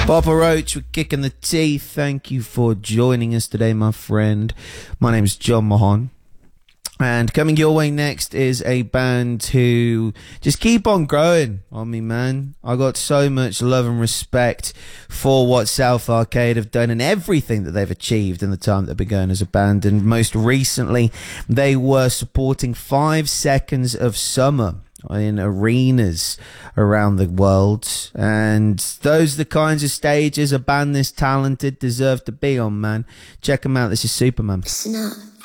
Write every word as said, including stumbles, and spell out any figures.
Papa Roach with Kicking the Teeth. Thank you for joining us today, my friend. My name is John Mahon. And coming your way next is a band who just keep on growing on me, man. I got so much love and respect for what South Arcade have done and everything that they've achieved in the time that they've been going as a band. And most recently, they were supporting Five Seconds of Summer in arenas around the world, and those are the kinds of stages a band this talented deserve to be on, man. Check them out. This is Superman. Listen up.